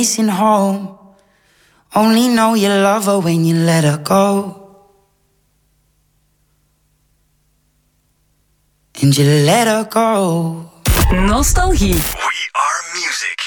Racing home. Only know you love her when you let her go. And you let her go. Nostalgie. We are music.